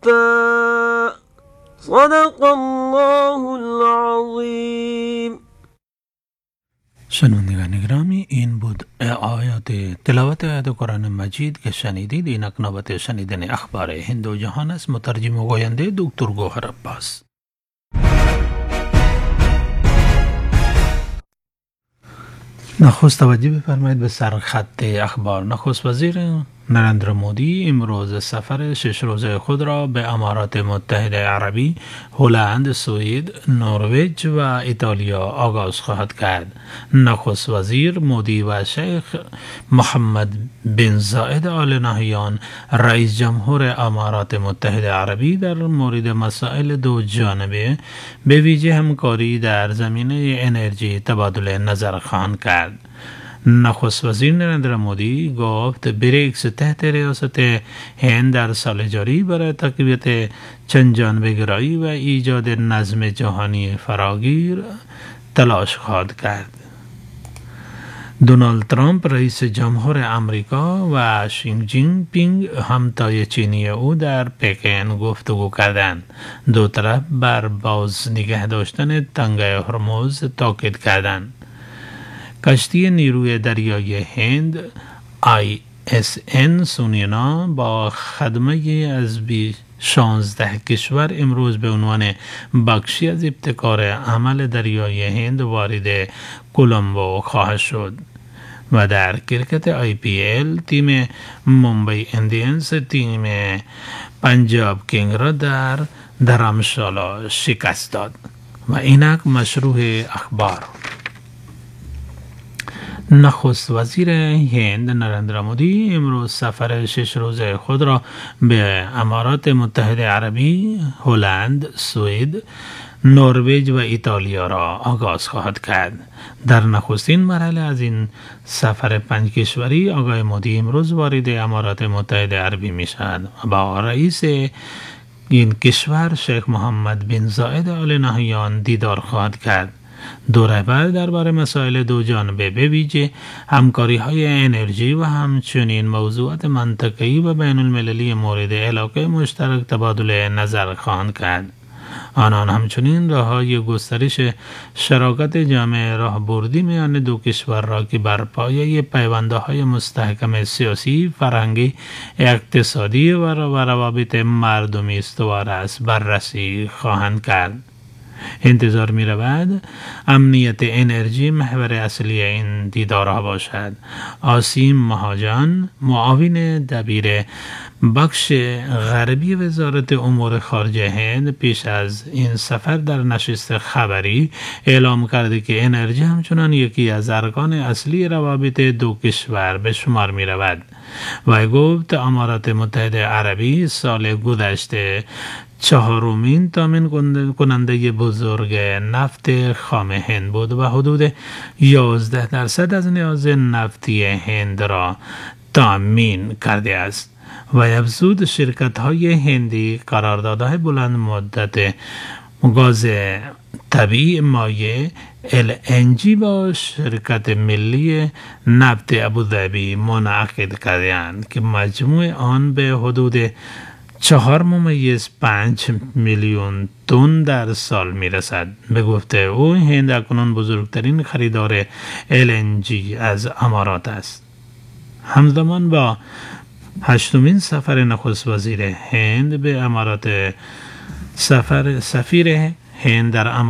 صدق الله العظیم. شنوندگان گرامی، این بود تلاوت آیات قرآن مجید که شنیدید. اینک نوبت شنیدن اخبار هند و جهان است. مترجم و گوینده دکتر گوهر عباس. نخست توجه بفرمایید به سرخط اخبار. نخست وزیر نریندرا مودی امروز سفر 6 روزه خود را به امارات متحده عربی، هلند، سوئد، نروژ و ایتالیا آغاز خواهد کرد. نخست وزیر مودی و شیخ محمد بن زاید آل نهیان رئیس جمهور امارات متحده عربی در مورد مسائل دو جانبه به ویژه همکاری در زمینه انرژی تبادل نظر خواهند کرد. نخست وزیر نریندرا مودی گفت بریکس تحت ریاست هند در سال جاری برای تقویت چند جانبه گرایی و ایجاد نظم جهانی فراگیر تلاش خواهد کرد. دونالد ترامپ رئیس جمهور امریکا و شی جین پینگ همتای چینی او در پکن گفتگو کردند. دو طرف بر باز نگه داشتن تنگه هرمز تاکید کردند. کشتی نیروی دریایی هند ISN سونینا با خدمه از 16 کشور امروز به عنوان بخشی از ابتکار عمل دریایی هند وارد کلمبو خواهد شد. و در کرکت IPL تیم ممبئی اندینز تیم پنجاب کینگ را در درمشالا شکست داد. و اینک مشروع اخبار. نخست وزیر هند نریندرا مودی امروز سفر 6 روزه خود را به امارات متحده عربی، هلند، سوئد، نروژ و ایتالیا را آغاز خواهد کرد. در نخستین مرحله از این سفر 5 کشوری آقای مودی امروز وارد امارات متحده عربی می شود و با رئیس این کشور شیخ محمد بن زاید آل نهیان دیدار خواهد کرد. دو رهبر درباره مسائل دو جانبه به ویژه همکاری های انرژی و همچنین موضوعات منطقه‌ای و بین المللی مورد علاقه مشترک تبادل نظر خواهند کرد. آنان همچنین راه‌های گسترش شراکت جامع راهبردی میان دو کشور را که بر پایه پیوندهای مستحکم سیاسی، فرهنگی، اقتصادی و روابط مردمی استوار است بررسی خواهند کرد. انتظار می رود امنیت انرژی محور اصلی این دیدارها باشد. آسیم مهاجان معاون دبیر بخش غربی وزارت امور خارجه هند پیش از این سفر در نشست خبری اعلام کرده که انرژی همچنان یکی از ارکان اصلی روابط دو کشور به شمار می رود و گفت امارات متحده عربی سال گذشته 4مین تامین کننده بزرگ نفت خام هند بود و حدود 11% از نیاز نفتی هند را تامین کرده است. و افزود شرکت‌های هندی قراردادهای بلند مدت گاز طبیعی مایع LNG با شرکت ملی نفت ابوظبی منعقد کردند که مجموع آن به حدود 4.5 میلیون تن در سال میرسد. به گفته او هند اکنون بزرگترین خریدار LNG از امارات است. همزمان با 8مین سفر نخست وزیر هند به امارات سفیر هند در